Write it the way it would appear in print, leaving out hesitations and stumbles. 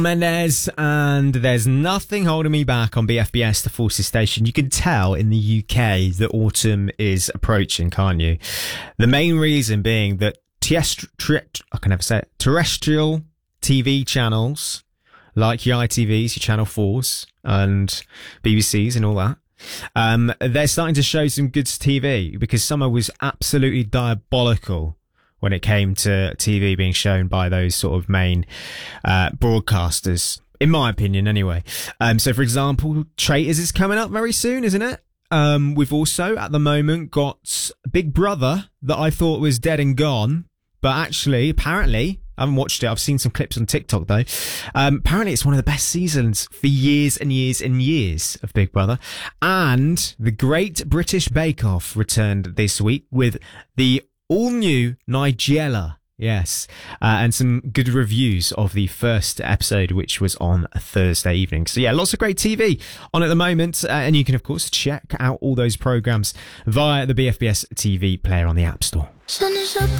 Mendes, and there's nothing holding me back on BFBS, the Forces Station. You can tell in the UK that autumn is approaching, can't you? The main reason being that terrestrial TV channels like your ITVs, your Channel 4s and BBCs and all that, they're starting to show some good TV, because summer was absolutely diabolical when it came to TV being shown by those sort of main broadcasters, in my opinion anyway. So for example, Traitors is coming up very soon, isn't it? We've also at the moment got Big Brother, that I thought was dead and gone, but actually, apparently, I haven't watched it, I've seen some clips on TikTok though. Apparently it's one of the best seasons for years and years and years of Big Brother. And the Great British Bake Off returned this week with the all-new Nigella, yes, and some good reviews of the first episode, which was on a Thursday evening. So yeah, lots of great TV on at the moment, and you can of course check out all those programmes via the BFBS TV player on the App Store. Sun is up.